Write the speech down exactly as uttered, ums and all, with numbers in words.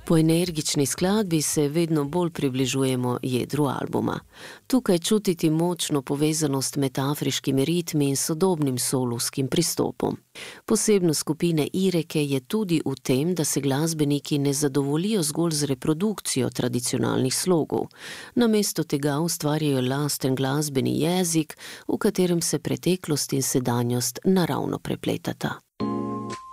Po energični skladbi se vedno bolj približujemo jedru albuma. Tukaj čutiti močno povezanost med afriškimi ritmi in sodobnim soluskim pristopom. Posebnost skupine Ireke je tudi v tem, da se glasbeniki ne zadovoljijo zgolj z reprodukcijo tradicionalnih slogov. Namesto tega ustvarjajo lasten glasbeni jezik, v katerem se preteklost in sedanjost naravno prepletata.